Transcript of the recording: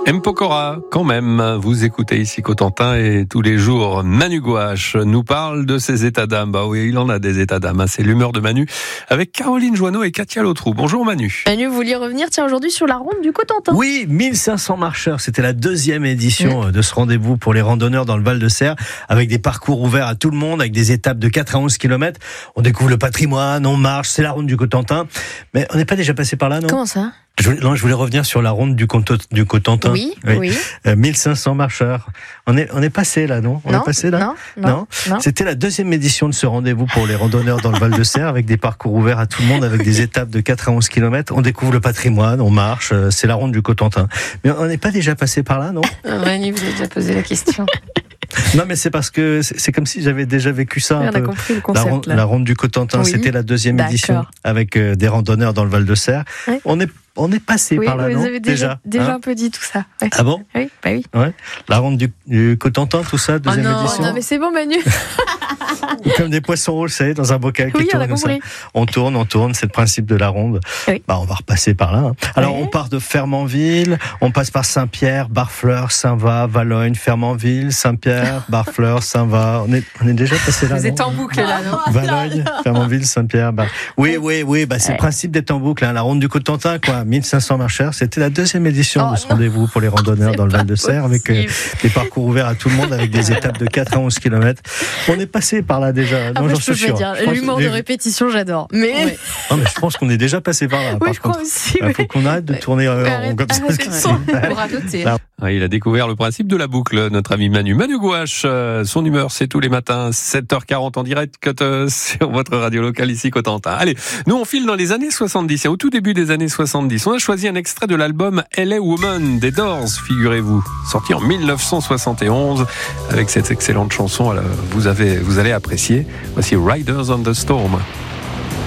M. Pokora, quand même, vous écoutez ici Cotentin et tous les jours, Manu Gouache nous parle de ses états d'âme. Bah oui, il en a des états d'âme, c'est l'humeur de Manu avec Caroline Joanneau et Katia Lautrou. Bonjour Manu. Manu, vous vouliez revenir aujourd'hui sur la ronde du Cotentin. Oui, 1500 marcheurs, c'était la deuxième édition de ce rendez-vous pour les randonneurs dans le Val-de-Serre, avec des parcours ouverts à tout le monde, avec des étapes de 4 à 11 km. On découvre le patrimoine, on marche, c'est la ronde du Cotentin. Mais on n'est pas déjà passé par là, non ? Comment ça ? Je voulais revenir sur la ronde du Cotentin. Oui. 1500 marcheurs. On est passé là, non ? On est passé là ? Non. C'était la deuxième édition de ce rendez-vous pour les randonneurs dans le Val-de-Serre, avec des parcours ouverts à tout le monde, avec des étapes de 4 à 11 km. On découvre le patrimoine, on marche, c'est la ronde du Cotentin. Mais on n'est pas déjà passé par là, non ? Manu, vous avez déjà posé la question. Non, mais c'est parce que c'est comme si j'avais déjà vécu ça. On a compris le concept. La ronde du Cotentin, c'était la deuxième édition avec des randonneurs dans le Val-de-Serre. Oui. On est passé par là, non ? Vous avez déjà un peu dit tout ça. Ouais. Ah bon ? Oui, bah oui. Ouais. La ronde du Cotentin, tout ça, deuxième édition. Non, mais c'est bon, Manu. Comme des poissons rouges, vous savez, dans un bocal qui on tourne a comme ça. compris. On tourne, c'est le principe de la ronde. Oui. On va repasser par là. Alors, on part de Fermanville, on passe par Saint-Pierre, Barfleur, Saint-Va, Valognes, Fermanville, Saint-Pierre, Barfleur, Saint-Va. On est déjà passé là. Vous êtes en boucle là, non ? Valognes, Fermanville, Saint-Pierre. Oui, c'est le principe d'être en boucle. La ronde du Cotentin, 1500 marcheurs. C'était la deuxième édition de ce rendez-vous pour les randonneurs dans le Val-de-Serre, avec des parcours ouverts à tout le monde, avec des étapes de 4 à 11 km. On est passé par là déjà. Non, j'en suis sûr. L'humour de répétition, j'adore. Mais je pense qu'on est déjà passé par là. Oui, je crois aussi. Il faut qu'on arrête de tourner en rond comme ça. Il a découvert le principe de la boucle, notre ami Manu. Manu Gouache, son humeur, c'est tous les matins, 7h40 en direct sur votre radio locale ici, Cotentin. Allez, nous on file dans les années 70. Au tout début des années 70, on a choisi un extrait de l'album LA Woman des Doors, figurez-vous, sorti en 1971, avec cette excellente chanson, vous allez apprécier. Voici Riders on the Storm.